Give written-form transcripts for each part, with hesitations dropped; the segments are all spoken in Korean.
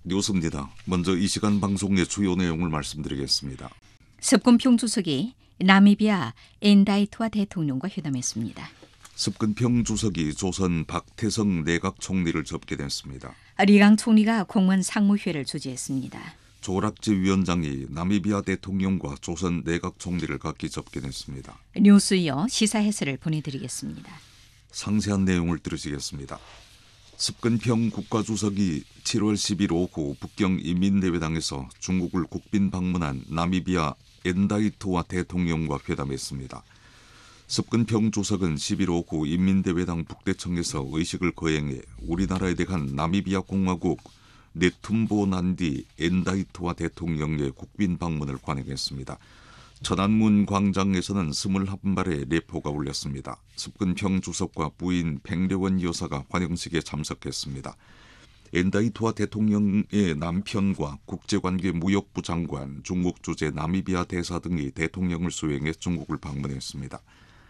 뉴스입니다. 먼저 이 시간 방송의 주요 내용을 말씀드리겠습니다. 습근평 주석이 나미비아 엔다이토와 대통령과 회담했습니다. 습근평 주석이 조선 박태성 내각 총리를 접게 됐습니다. 리강 총리가 공무원 상무회를 주재했습니다. 조락지 위원장이 나미비아 대통령과 조선 내각 총리를 각기 접게 됐습니다. 뉴스 이어 시사 해설을 보내드리겠습니다. 상세한 내용을 들으시겠습니다. 습근평 국가주석이 7월 10일 오후 북경 인민대회당에서 중국을 국빈 방문한 나미비아 엔다이토와 대통령과 회담했습니다. 습근평 주석은 10일 오후 인민대회당 북대청에서 의식을 거행해 우리나라에 대한 나미비아 공화국 네툼보 난디 엔다이토와 대통령의 국빈 방문을 관행했습니다. 천안문 광장에서는 21발의 레포가 울렸습니다. 습근평 주석과 부인 팽려원 여사가 환영식에 참석했습니다. 엔다이토와 대통령의 남편과 국제관계 무역부 장관, 중국 주재 나미비아 대사 등이 대통령을 수행해 중국을 방문했습니다.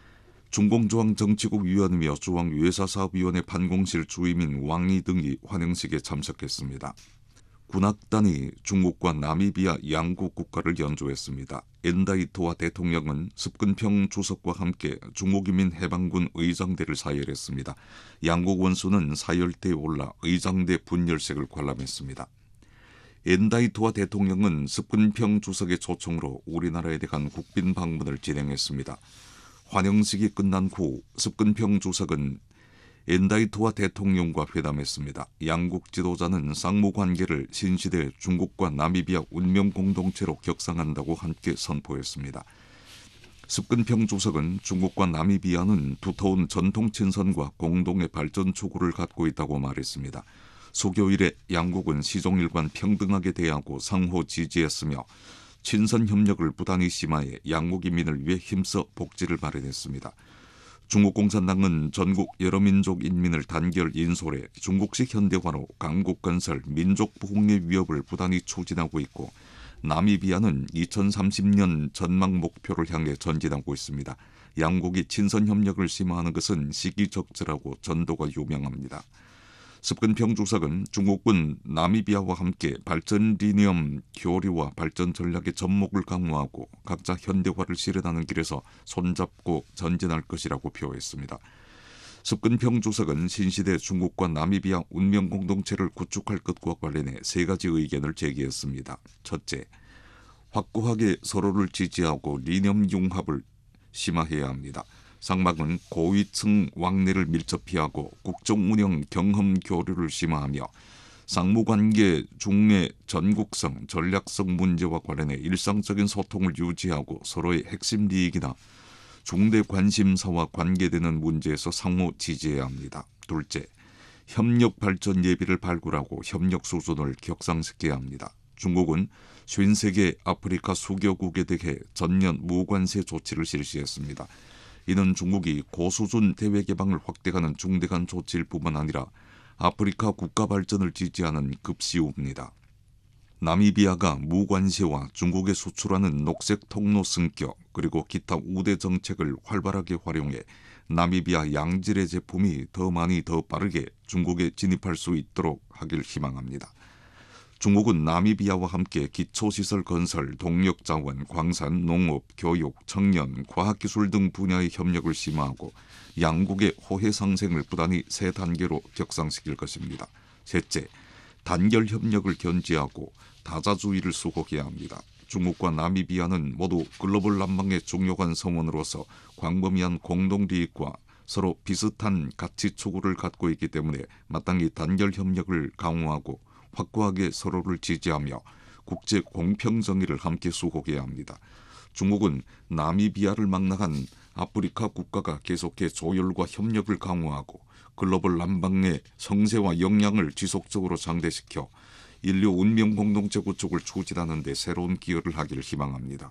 중공조항정치국 위원이며 중앙유해사사업위원회 판공실 주임인 왕이 등이 환영식에 참석했습니다. 군악단이 중국과 나미비아 양국 국가를 연주했습니다. 엔다이토와 대통령은 습근평 주석과 함께 중국인민해방군 의장대를 사열했습니다. 양국 원수는 사열대에 올라 의장대 분열식을 관람했습니다. 엔다이토와 대통령은 습근평 주석의 초청으로 우리나라에 대한 국빈 방문을 진행했습니다. 환영식이 끝난 후 습근평 주석은 엔다이토와 대통령과 회담했습니다. 양국 지도자는 쌍무관계를 신시대 중국과 나미비아 운명공동체로 격상한다고 함께 선포했습니다. 습근평 주석은 중국과 나미비아는 두터운 전통 친선과 공동의 발전 추구를 갖고 있다고 말했습니다. 수교 이래 양국은 시종일관 평등하게 대하고 상호 지지했으며 친선 협력을 부단히 심화해 양국 인민을 위해 힘써 복지를 마련했습니다. 중국 공산당은 전국 여러 민족 인민을 단결 인솔해 중국식 현대화로 강국 건설, 민족 부흥의 위협을 부단히 추진하고 있고 나미비아는 2030년 전망 목표를 향해 전진하고 있습니다. 양국이 친선 협력을 심화하는 것은 시기적절하고 전도가 유명합니다. 습근평 주석은 중국은 나미비아와 함께 발전 리니엄 교류와 발전 전략의 접목을 강화하고 각자 현대화를 실현하는 길에서 손잡고 전진할 것이라고 표했습니다. 습근평 주석은 신시대 중국과 나미비아 운명공동체를 구축할 것과 관련해 세 가지 의견을 제기했습니다. 첫째, 확고하게 서로를 지지하고 리념 융합을 심화해야 합니다. 상박은 고위층 왕래를 밀접히하고 국정운영 경험 교류를 심화하며 상무관계 중의 전국성, 전략성 문제와 관련해 일상적인 소통을 유지하고 서로의 핵심利益이나 중대 관심사와 관계되는 문제에서 상호 지지해야 합니다. 둘째, 협력 발전 예비를 발굴하고 협력 수준을 격상시켜야 합니다. 중국은 50개 아프리카 수교국에 대해 전면 무관세 조치를 실시했습니다. 이는 중국이 고수준 대외 개방을 확대하는 중대한 조치일 뿐만 아니라 아프리카 국가 발전을 지지하는 급시우입니다. 나미비아가 무관세와 중국에 수출하는 녹색 통로 승격 그리고 기타 우대 정책을 활발하게 활용해 나미비아 양질의 제품이 더 많이 더 빠르게 중국에 진입할 수 있도록 하길 희망합니다. 중국은 나미비아와 함께 기초시설 건설, 동력자원, 광산, 농업, 교육, 청년, 과학기술 등 분야의 협력을 심화하고 양국의 호혜 상생을 부단히 세 단계로 격상시킬 것입니다. 셋째, 단결 협력을 견지하고 다자주의를 수호해야 합니다. 중국과 나미비아는 모두 글로벌 난방의 중요한 성원으로서 광범위한 공동利益과 서로 비슷한 가치 추구를 갖고 있기 때문에 마땅히 단결 협력을 강화하고 확고하게 서로를 지지하며 국제 공평정의를 함께 수호해야 합니다. 중국은 나미비아를 망라한 아프리카 국가가 계속해 조율과 협력을 강화하고 글로벌 난방의 성세와 역량을 지속적으로 장대시켜 인류 운명 공동체 구축을 추진하는 데 새로운 기여를 하기를 희망합니다.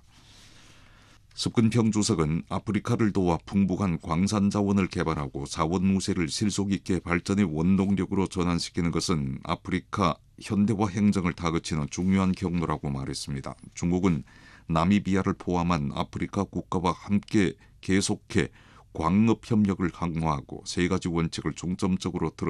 습근평 주석은 아프리카를 도와 풍부한 광산 자원을 개발하고 자원 우세를 실속 있게 발전의 원동력으로 전환시키는 것은 아프리카 현대화 행정을 다그치는 중요한 경로라고 말했습니다. 중국은 나미비아를 포함한 아프리카 국가와 함께 계속해 광업 협력을 강화하고 세 가지 원칙을 중점적으로